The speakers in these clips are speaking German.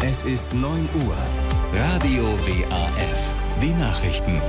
Es ist 9 Uhr. Radio WAF. Die Nachrichten.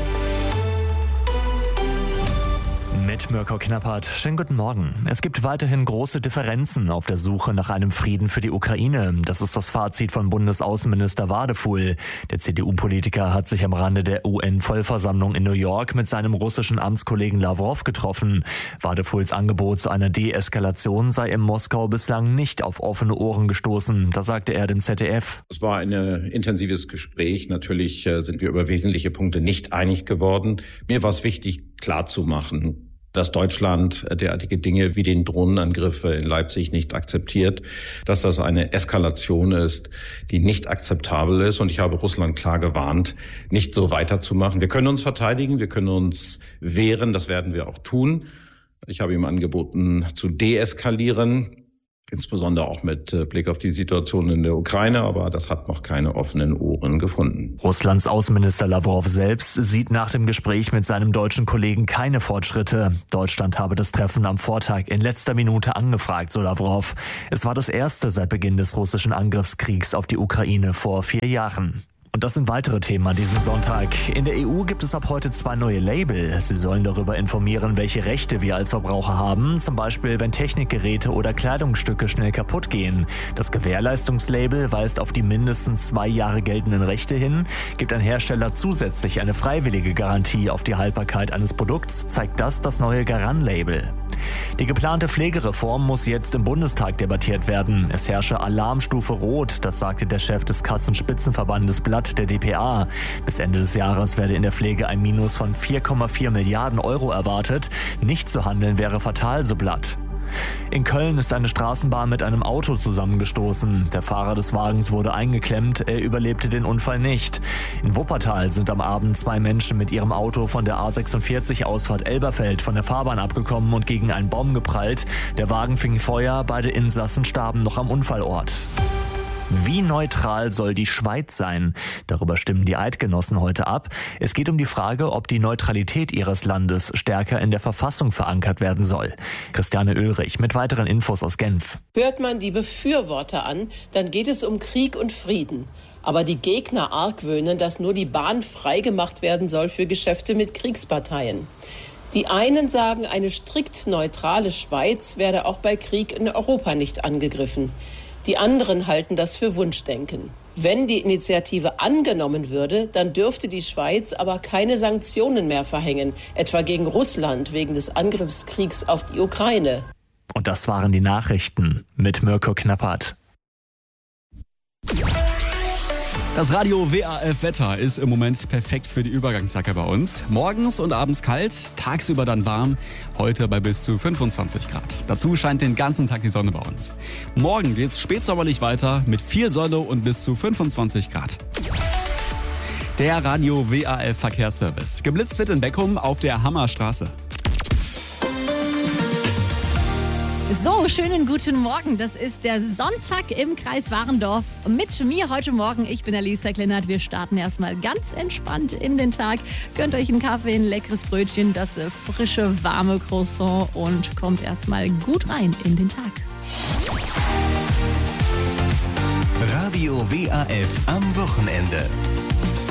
Mit Mirko Knappert. Schönen guten Morgen. Es gibt weiterhin große Differenzen auf der Suche nach einem Frieden für die Ukraine. Das ist das Fazit von Bundesaußenminister Wadefuhl. Der CDU-Politiker hat sich am Rande der UN-Vollversammlung in New York mit seinem russischen Amtskollegen Lawrow getroffen. Wadefuhls Angebot zu einer Deeskalation sei in Moskau bislang nicht auf offene Ohren gestoßen. Das sagte er dem ZDF. Es war ein intensives Gespräch. Natürlich sind wir über wesentliche Punkte nicht einig geworden. Mir war es wichtig, klarzumachen, dass Deutschland derartige Dinge wie den Drohnenangriff in Leipzig nicht akzeptiert, dass das eine Eskalation ist, die nicht akzeptabel ist. Und ich habe Russland klar gewarnt, nicht so weiterzumachen. Wir können uns verteidigen, wir können uns wehren, das werden wir auch tun. Ich habe ihm angeboten, zu deeskalieren, insbesondere auch mit Blick auf die Situation in der Ukraine, aber das hat noch keine offenen Ohren gefunden. Russlands Außenminister Lawrow selbst sieht nach dem Gespräch mit seinem deutschen Kollegen keine Fortschritte. Deutschland habe das Treffen am Vortag in letzter Minute angefragt, so Lawrow. Es war das erste seit Beginn des russischen Angriffskriegs auf die Ukraine vor 4 Jahren. Und das sind weitere Themen an diesem Sonntag. In der EU gibt es ab heute 2 neue Label. Sie sollen darüber informieren, welche Rechte wir als Verbraucher haben. Zum Beispiel, wenn Technikgeräte oder Kleidungsstücke schnell kaputt gehen. Das Gewährleistungslabel weist auf die mindestens 2 Jahre geltenden Rechte hin. Gibt ein Hersteller zusätzlich eine freiwillige Garantie auf die Haltbarkeit eines Produkts, zeigt das neue Garan-Label. Die geplante Pflegereform muss jetzt im Bundestag debattiert werden. Es herrsche Alarmstufe Rot, das sagte der Chef des Kassenspitzenverbandes Blatt, der dpa. Bis Ende des Jahres werde in der Pflege ein Minus von 4,4 Milliarden Euro erwartet. Nicht zu handeln wäre fatal, so Blatt. In Köln ist eine Straßenbahn mit einem Auto zusammengestoßen. Der Fahrer des Wagens wurde eingeklemmt, er überlebte den Unfall nicht. In Wuppertal sind am Abend 2 Menschen mit ihrem Auto von der A46 Ausfahrt Elberfeld von der Fahrbahn abgekommen und gegen einen Baum geprallt. Der Wagen fing Feuer, beide Insassen starben noch am Unfallort. Wie neutral soll die Schweiz sein? Darüber stimmen die Eidgenossen heute ab. Es geht um die Frage, ob die Neutralität ihres Landes stärker in der Verfassung verankert werden soll. Christiane Oehlrich mit weiteren Infos aus Genf. Hört man die Befürworter an, dann geht es um Krieg und Frieden. Aber die Gegner argwöhnen, dass nur die Bahn freigemacht werden soll für Geschäfte mit Kriegsparteien. Die einen sagen, eine strikt neutrale Schweiz werde auch bei Krieg in Europa nicht angegriffen. Die anderen halten das für Wunschdenken. Wenn die Initiative angenommen würde, dann dürfte die Schweiz aber keine Sanktionen mehr verhängen, etwa gegen Russland wegen des Angriffskriegs auf die Ukraine. Und das waren die Nachrichten mit Mirko Knappert. Das Radio WAF Wetter ist im Moment perfekt für die Übergangsjacke bei uns. Morgens und abends kalt, tagsüber dann warm, heute bei bis zu 25 Grad. Dazu scheint den ganzen Tag die Sonne bei uns. Morgen geht's spätsommerlich weiter mit viel Sonne und bis zu 25 Grad. Der Radio WAF Verkehrsservice. Geblitzt wird in Beckum auf der Hammerstraße. So, schönen guten Morgen. Das ist der Sonntag im Kreis Warendorf. Mit mir heute Morgen, ich bin Alisa Kleinert. Wir starten erstmal ganz entspannt in den Tag. Gönnt euch einen Kaffee, ein leckeres Brötchen, das frische, warme Croissant und kommt erstmal gut rein in den Tag. Radio WAF am Wochenende.